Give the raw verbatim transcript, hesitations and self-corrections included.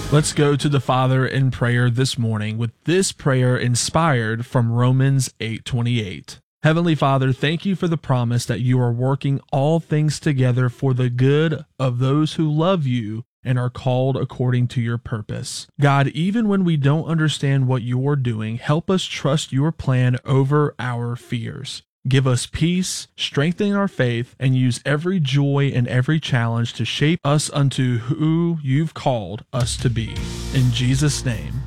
Let's go to the Father in prayer this morning with this prayer inspired from Romans eight twenty-eight. Heavenly Father, thank you for the promise that you are working all things together for the good of those who love you and are called according to your purpose. God, even when we don't understand what you're doing, help us trust your plan over our fears. Give us peace, strengthen our faith, and use every joy and every challenge to shape us unto who you've called us to be. In Jesus' name,